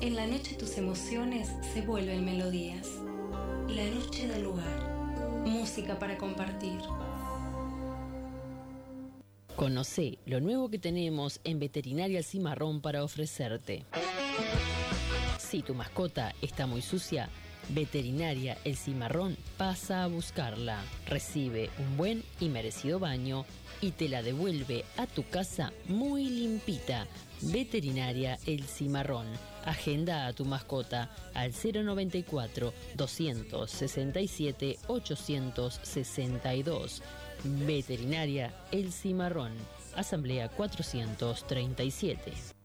En la noche tus emociones se vuelven melodías. La noche del lugar. Música para compartir. Conocé lo nuevo que tenemos en Veterinaria El Cimarrón para ofrecerte. Si tu mascota está muy sucia, Veterinaria El Cimarrón pasa a buscarla. Recibe un buen y merecido baño y te la devuelve a tu casa muy limpita. Veterinaria El Cimarrón. Agenda a tu mascota al 094-267-862. Veterinaria El Cimarrón. Asamblea 437.